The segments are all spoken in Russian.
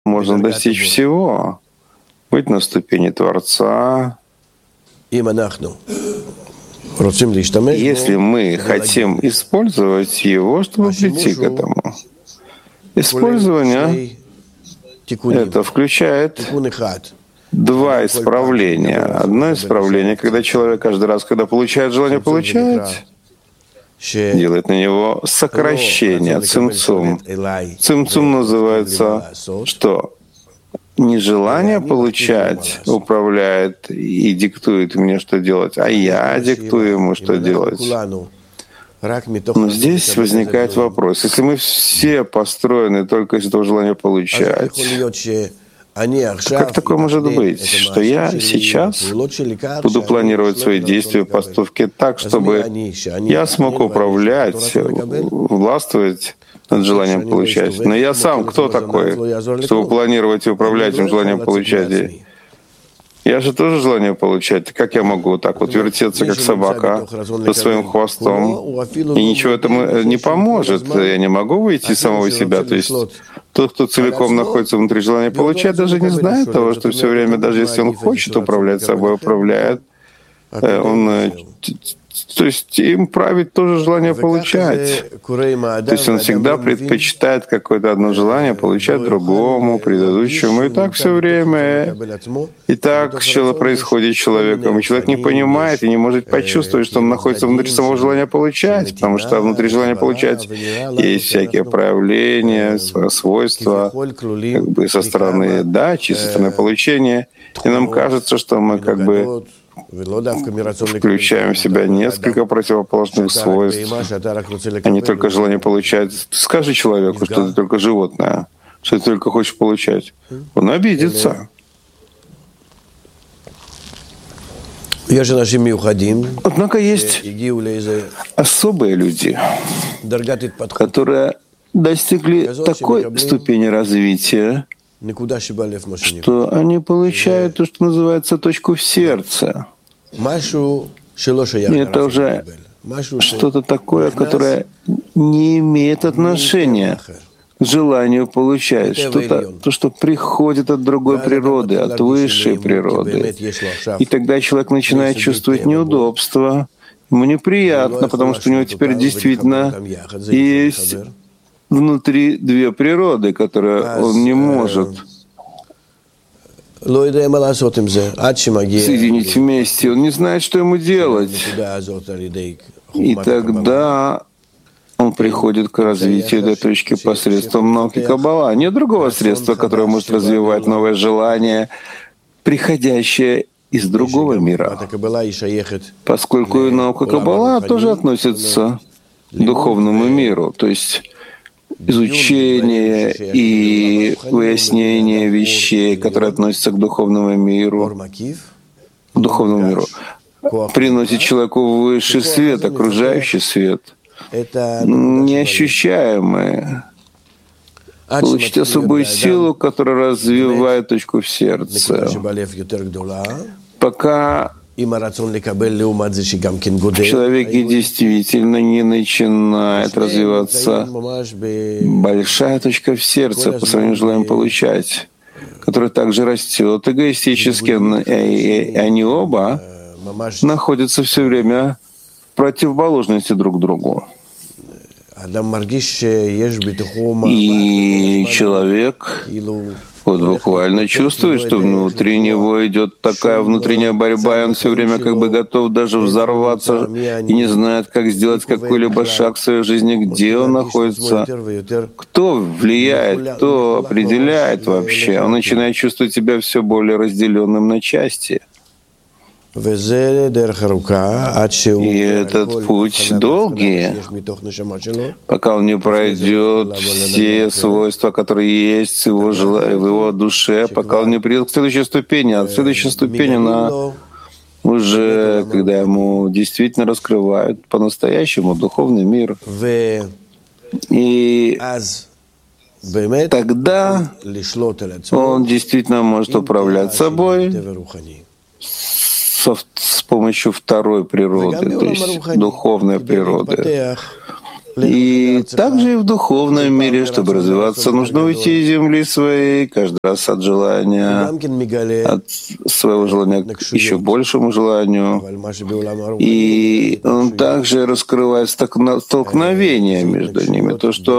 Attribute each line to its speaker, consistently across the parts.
Speaker 1: можно достичь всего, быть на ступени Творца. Если мы хотим использовать его, чтобы прийти к этому. Использование это включает два исправления. Одно исправление, когда человек каждый раз, когда получает желание получать, делает на него сокращение, цимцум. Цимцум называется что? Нежелание получать управляет и диктует мне, что делать, а я диктую ему, что делать. Но здесь возникает вопрос. Если мы все построены только из этого желания получать, как такое может быть, что я сейчас буду планировать свои действия, поступки так, чтобы я смог управлять, властвовать над желанием получать? Но я сам кто такой, чтобы планировать и управлять этим желанием получать? Я же тоже желание получать. Как я могу вот так вот вертеться, как собака, со своим хвостом? И ничего этому не поможет. Я не могу выйти из самого себя. То есть тот, кто целиком находится внутри желания получать, даже не знает того, что все время, даже если он хочет управлять собой, управляет. То есть им правит тоже желание получать. То есть он всегда предпочитает какое-то одно желание получать другому, предыдущему. И так все время. И так что происходит с человеком. И человек не понимает и не может почувствовать, что он находится внутри самого желания получать, потому что внутри желания получать есть всякие проявления, свойства как бы со стороны дачи, со стороны получения. И нам кажется, что мы как бы включаем в себя несколько противоположных свойств, а не только желание получать. Скажи человеку, что ты только животное, что ты только хочешь получать. Он обидится. Однако есть особые люди, которые достигли такой ступени развития, что они получают то, что называется точку в сердце. И это уже что-то такое, которое не имеет отношения к желанию получать. Что-то, то, что приходит от другой природы, от высшей природы. И тогда человек начинает чувствовать неудобство. Ему неприятно, потому что у него теперь действительно есть внутри две природы, которые он не может соединить вместе. Он не знает, что ему делать. И тогда он приходит к развитию этой точки посредством науки Каббала. Нет другого средства, которое может развивать новое желание, приходящее из другого мира. Поскольку и наука Каббала тоже относится к духовному миру, то есть изучение и выяснение вещей, которые относятся к духовному миру, приносит человеку высший свет, окружающий свет, неощущаемый. Получить особую силу, которая развивает точку в сердце. Пока в человеке действительно не начинает развиваться большая точка в сердце по сравнению с желанием получать, которая также растет эгоистически, и они оба находятся все время в противоположности друг другу. И человек вот буквально чувствует, что внутри него идет такая внутренняя борьба, и он все время как бы готов даже взорваться и не знает, как сделать какой-либо шаг в своей жизни, где он находится, кто влияет, кто определяет вообще. Он начинает чувствовать себя все более разделенным на части. И этот путь долгий, пока он не пройдет все свойства, которые есть в его душе, пока он не придет к следующей ступени. А следующая ступень, она уже, когда ему действительно раскрывают по-настоящему духовный мир. И тогда он действительно может управлять собой с помощью второй природы, то есть духовной природы. И также и в духовном мире, чтобы развиваться, нужно уйти из земли своей, каждый раз от желания, от своего желания к еще большему желанию. И он также раскрывает столкновение между ними.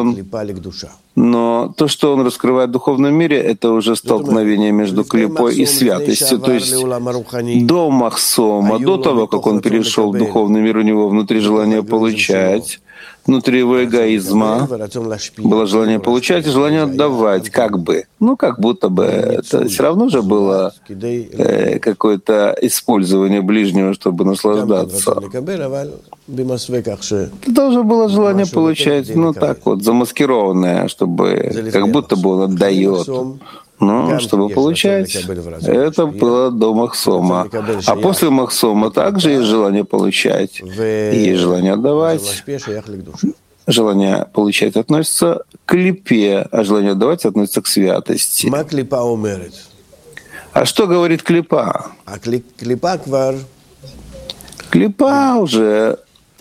Speaker 1: Но то, что он раскрывает в духовном мире, это уже столкновение между клипой и святостью. То есть до Махсома, до того, как он перешел в духовный мир, у него внутри желание получать, внутри его эгоизма было желание получать и желание отдавать, как бы. Как будто бы это все равно же было какое-то использование ближнего, чтобы наслаждаться. Это тоже было желание получать, так вот, замаскированное, чтобы как будто бы он отдает. Чтобы получать, это было до Махсома. А после Махсома также есть желание получать и есть желание отдавать. Желание получать относится к клипе, а желание отдавать относится к святости. А что говорит клипа? Клипа уже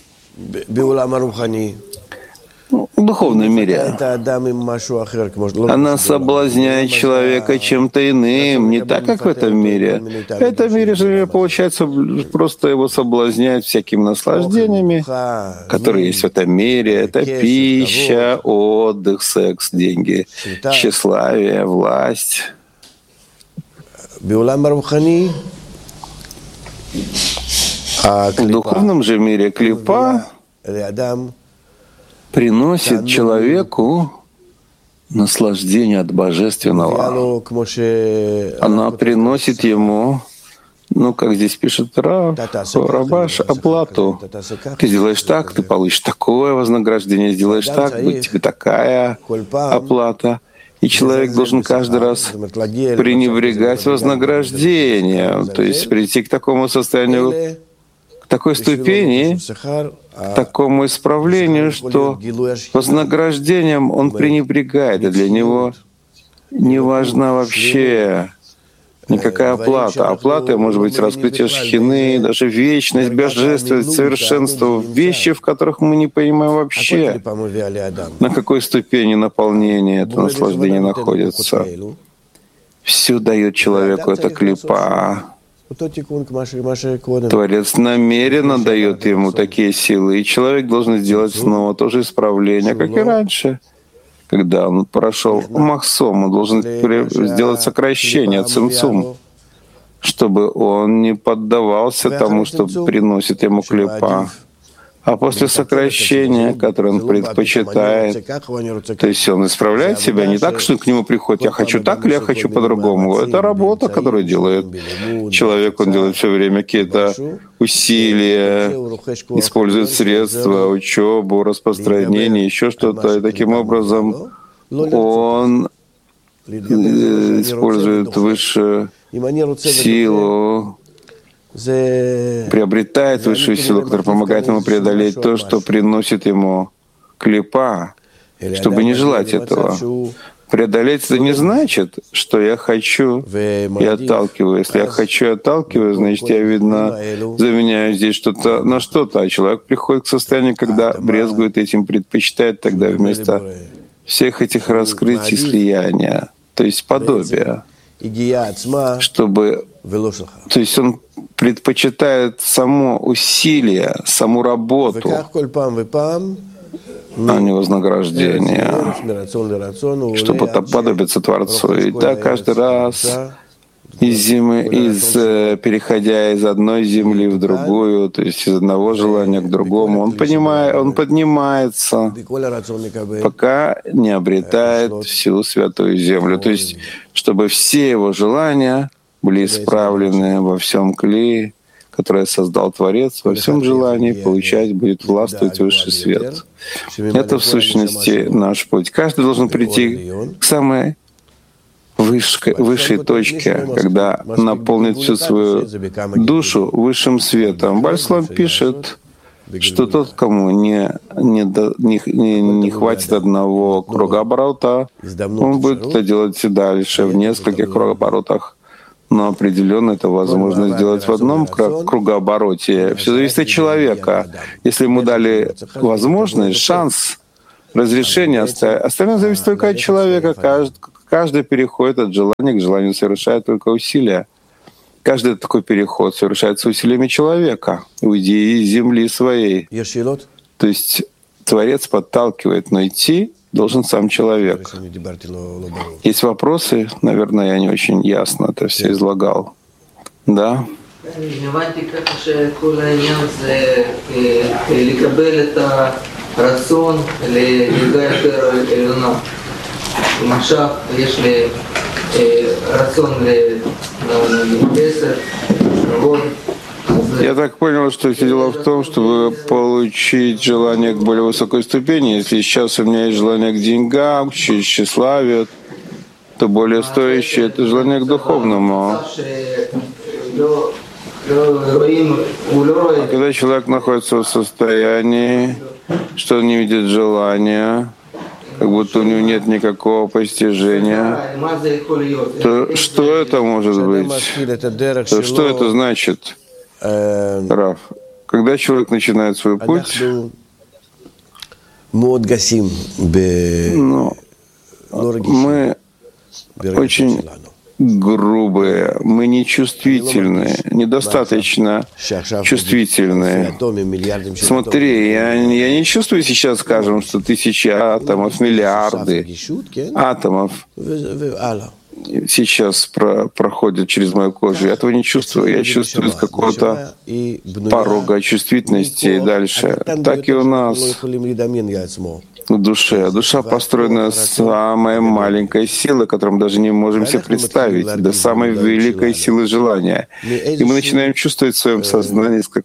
Speaker 1: в духовном мире. Она соблазняет человека чем-то иным, не так, как в этом мире. В этом мире же, получается, просто его соблазняют всякими наслаждениями, которые есть в этом мире. Это пища, отдых, секс, деньги, тщеславие, власть. В духовном же мире клипа приносит человеку наслаждение от Божественного. Она приносит ему, как здесь пишет Рабаш, оплату. Ты сделаешь так, ты получишь такое вознаграждение, сделаешь так, будет тебе такая оплата. И человек должен каждый раз пренебрегать вознаграждением, то есть прийти к такому состоянию, к такой ступени, к такому исправлению, что вознаграждением он пренебрегает, и для него не важна вообще никакая оплата. Оплата может быть раскрытие шхины, даже вечность, божественность, совершенство, вещи, в которых мы не понимаем вообще, на какой ступени наполнения это наслаждение находится. Все дает человеку эта клипа. Творец намеренно дает ему такие силы, и человек должен сделать снова то же исправление, как и раньше. Когда он прошел Махсом, он должен сделать сокращение, цимцум, чтобы он не поддавался тому, что приносит ему клипа. А после сокращения, которое он предпочитает, то есть он исправляет себя не так, что к нему приходит «я хочу так» или «я хочу по-другому». Это работа, которую делает человек. Он делает все время какие-то усилия, использует средства, учебу, распространение, еще что-то. И таким образом он использует высшую силу, приобретает высшую силу, которая помогает ему преодолеть то, что приносит ему клипа, чтобы не желать этого. Преодолеть это не значит, что я хочу и отталкиваю. Если я хочу и отталкиваю, значит, я, видно, заменяю здесь что-то на что-то. А человек приходит к состоянию, когда брезгует этим, предпочитает тогда вместо всех этих раскрытий слияния, то есть подобия, чтобы... То есть он предпочитает само усилие, саму работу, а не вознаграждение, чтобы подобиться Творцу. И так каждый раз, переходя из одной земли в другую, то есть из одного желания к другому, он поднимается, пока не обретает всю святую землю. То есть, чтобы все его желания были исправлены во всем клее, которое создал Творец, во всем желании получать будет властвовать высший свет. Это в сущности наш путь. Каждый должен прийти к самой высшей точке, когда наполнит всю свою душу высшим светом. Бальслам пишет, что тот, кому не хватит одного кругооборота, он будет это делать и дальше, в нескольких кругооборотах Но определенно это возможно сделать в одном кругообороте. Все зависит от человека. Если ему дали возможность, шанс, разрешение, остальное зависит только от человека. Каждый переходит от желания к желанию, совершает только усилия. Каждый такой переход совершается усилиями человека, уйди из земли своей. То есть Творец подталкивает, но идти должен сам человек. Есть вопросы? Наверное, я не очень ясно это все излагал. Да? Я так понял, что все дело в том, чтобы получить желание к более высокой ступени. Если сейчас у меня есть желание к деньгам, к тщеславию, то более стоящее — это желание к духовному. А когда человек находится в состоянии, что он не видит желания, как будто у него нет никакого постижения, то что это может быть? То что это значит? Рав, когда человек начинает свой путь, мы очень грубые, мы нечувствительные, недостаточно чувствительные. Смотри, я не чувствую сейчас, скажем, что тысячи атомов, миллиарды атомов сейчас проходят через мою кожу. Я этого не чувствую. Я чувствую с какого-то порога чувствительности и дальше. Так и у нас в душе. Душа построена с самой маленькой силы, которую мы даже не можем себе представить, до самой великой силы желания. И мы начинаем чувствовать в своем сознании с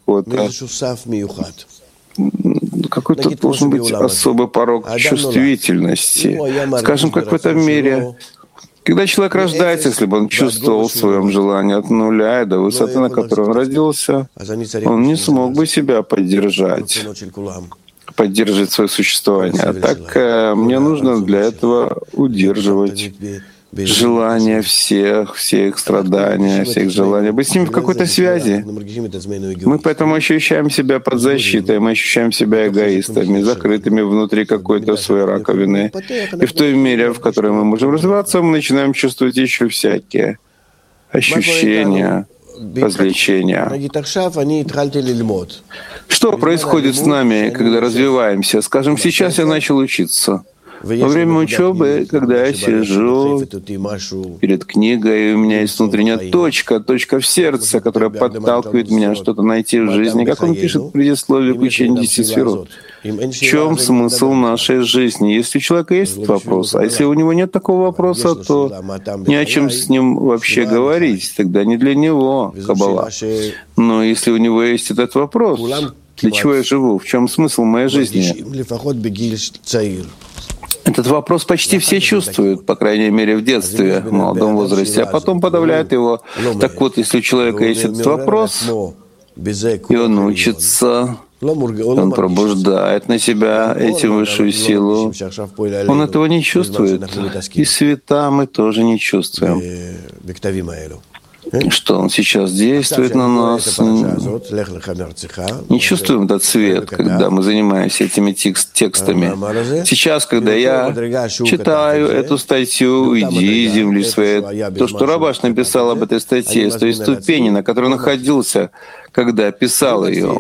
Speaker 1: какой-то должен быть особый порог чувствительности. Скажем, как в этом мире. Когда человек рождается, если бы он чувствовал в своем желании от нуля до высоты, на которой он родился, он не смог бы себя поддержать свое существование. А так мне нужно для этого удерживать желания всех их страдания, всех желаний, быть с ними в какой-то связи. Мы поэтому ощущаем себя под защитой, мы ощущаем себя эгоистами, закрытыми внутри какой-то своей раковины. И в той мере, в которой мы можем развиваться, мы начинаем чувствовать еще всякие ощущения, развлечения. Что происходит с нами, когда развиваемся? Скажем, сейчас я начал учиться. Во время учебы, когда я сижу перед книгой, и у меня есть внутренняя точка в сердце, которая подталкивает меня что-то найти в жизни. Как он пишет в предисловии к учению 10 сферот. В чем смысл нашей жизни? Если у человека есть этот вопрос, а если у него нет такого вопроса, то ни о чем с ним вообще говорить. Тогда не для него Каббала. Но если у него есть этот вопрос, для чего я живу? В чем смысл моей жизни? Этот вопрос почти все чувствуют, по крайней мере, в детстве, в молодом возрасте, а потом подавляют его. Так вот, если у человека есть этот вопрос, и он учится, он пробуждает на себя этим высшую силу, он этого не чувствует. И света мы тоже не чувствуем. Что он сейчас действует на нас. Не чувствуем этот свет, когда мы занимаемся этими текстами. Сейчас, когда я читаю эту статью «Уйди из земли своей», то, что Рабаш написал об этой статье, с той ступени, на которой он находился, когда писал ее,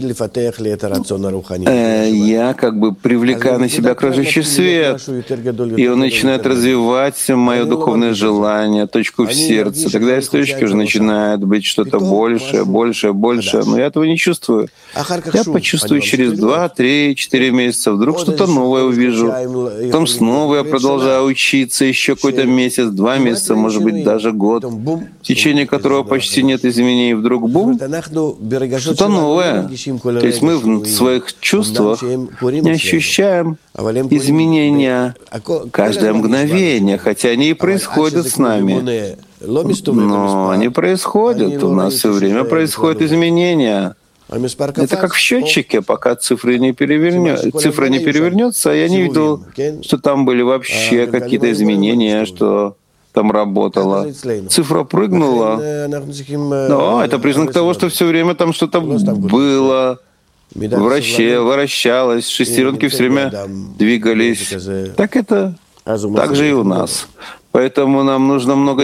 Speaker 1: я как бы привлекаю на себя окружающий свет, и он начинает развивать мое духовное желание, точку в сердце. Тогда из точки уже начинает быть что-то большее, но я этого не чувствую. Я почувствую через 2, 3, 4 месяца, вдруг что-то новое увижу. Потом снова я продолжаю учиться еще какой-то месяц, 2 месяца, может быть, даже год, в течение которого почти нет изменений, вдруг бум, что-то новое. То есть мы в своих чувствах не ощущаем изменения каждое мгновение, хотя они и происходят с нами. Но они происходят. У нас все время происходят изменения. Это как в счетчике, пока цифра не перевернется, я не видел, что там были вообще какие-то изменения, что там работала. Цифра прыгнула. Но это признак того, что все время там что-то было. Вращалось, шестеренки все время двигались. Так это так же и у нас. Поэтому нам нужно много